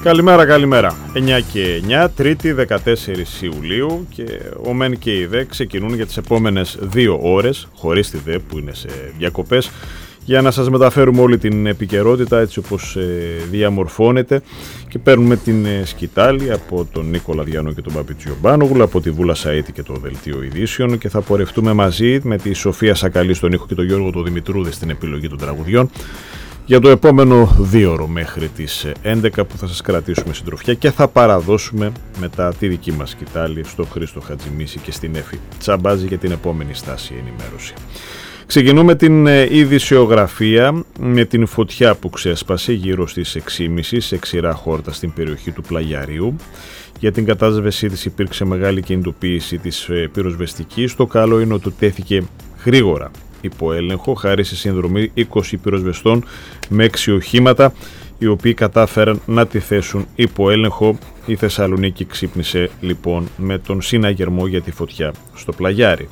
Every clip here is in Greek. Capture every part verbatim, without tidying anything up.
Καλημέρα, καλημέρα. εννιά και εννιά, Τρίτη δεκατέσσερις Ιουλίου, και ο ΜΕΝ και η ΔΕ ξεκινούν για τις επόμενες δύο ώρες, χωρίς τη ΔΕ που είναι σε διακοπές, για να σας μεταφέρουμε όλη την επικαιρότητα έτσι όπως ε, διαμορφώνεται, και παίρνουμε την ε, σκητάλη από τον Νίκολα Διανό και τον Παπιτζιομπάνογλου, από τη Βούλα Σαΐτη και το Δελτίο Ειδήσεων, και θα πορευτούμε μαζί με τη Σοφία Σακαλή στον ήχο και τον Γιώργο το Δημητρούδη στην επιλογή των τραγουδιών για το επόμενο δύο ώρο μέχρι τις έντεκα, που θα σας κρατήσουμε συντροφιά και θα παραδώσουμε μετά τη δική μας σκητάλη στο Χρήστο Χατζημίση και στην Έφη Τσαμπάζη για την επόμενη στάση ενημέρωση. Ξεκινούμε την ειδησιογραφία με την φωτιά που ξέσπασε γύρω στις έξι και μισή σε ξηρά χόρτα στην περιοχή του Πλαγιαρίου. Για την κατάσβεσή της υπήρξε μεγάλη κινητοποίηση της πυροσβεστικής. Το καλό είναι ότι τέθηκε γρήγορα υπό έλεγχο χάρη στη συνδρομή είκοσι πυροσβεστών με έξι οχήματα, οι οποίοι κατάφεραν να τη θέσουν υπό έλεγχο. Η Θεσσαλονίκη ξύπνησε λοιπόν με τον συναγερμό για τη φωτιά στο Πλαγιάρι.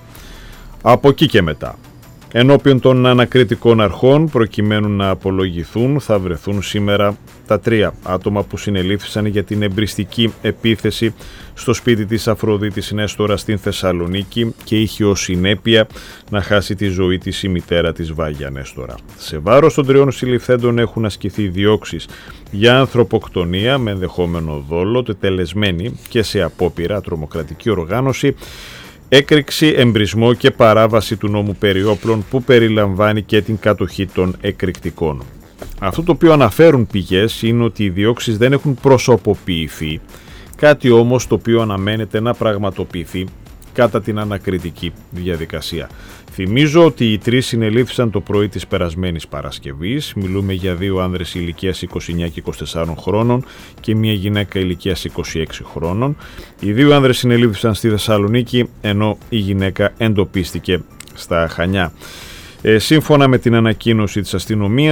Από εκεί και μετά, ενώπιον των ανακριτικών αρχών, προκειμένου να απολογηθούν, θα βρεθούν σήμερα τα τρία άτομα που συνελήφθησαν για την εμπριστική επίθεση στο σπίτι της Αφροδίτης Νέστορα στην Θεσσαλονίκη και είχε ως συνέπεια να χάσει τη ζωή της η μητέρα της Βάγια Νέστορα. Σε βάρος των τριών συλληφθέντων έχουν ασκηθεί διώξεις για ανθρωποκτονία με ενδεχόμενο δόλο, τετελεσμένη και σε απόπειρα τρομοκρατική οργάνωση, έκρηξη, εμπρισμό και παράβαση του νόμου περί όπλων, που περιλαμβάνει και την κατοχή των εκρηκτικών. Αυτό το οποίο αναφέρουν πηγές είναι ότι οι διώξεις δεν έχουν προσωποποιηθεί, κάτι όμως το οποίο αναμένεται να πραγματοποιηθεί κατά την ανακριτική διαδικασία. Θυμίζω ότι οι τρεις συνελήφθησαν το πρωί της περασμένης Παρασκευής. Μιλούμε για δύο άνδρες ηλικίας είκοσι εννιά και είκοσι τεσσάρων χρόνων και μια γυναίκα ηλικίας είκοσι έξι χρόνων. Οι δύο άνδρες συνελήφθησαν στη Θεσσαλονίκη, ενώ η γυναίκα εντοπίστηκε στα Χανιά. Ε, σύμφωνα με την ανακοίνωση της αστυνομίας,